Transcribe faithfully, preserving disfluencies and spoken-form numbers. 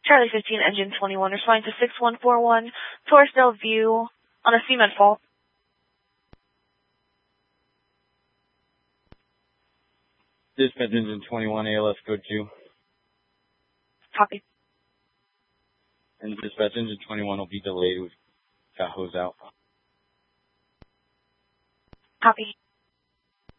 Charlie fifteen, engine twenty-one, responding to six one four one, Torresdale View on a cement fault. Dispatch engine twenty-one, A L S code two. Copy. And dispatch engine twenty-one will be delayed. We've got hose out. Copy.